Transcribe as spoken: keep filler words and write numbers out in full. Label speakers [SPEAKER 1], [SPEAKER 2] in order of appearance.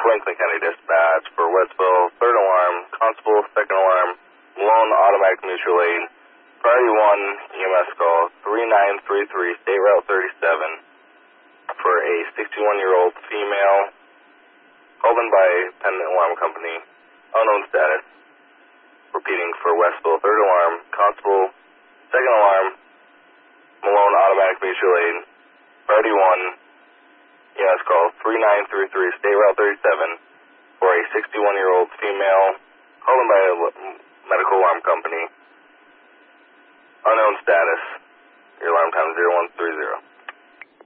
[SPEAKER 1] Franklin County Dispatch for Westville, third alarm, Constable, second alarm, Malone Automatic Mutual Aid, Priority one E M S call three nine three three, State Route thirty-seven, for a sixty-one-year-old female, called in by Pendant Alarm Company, unknown status. Repeating for Westville, third alarm, Constable, second alarm, Malone Automatic Mutual Aid, Priority one, E M S call three nine three three, State Route thirty-seven, for a sixty-one-year-old female, called in by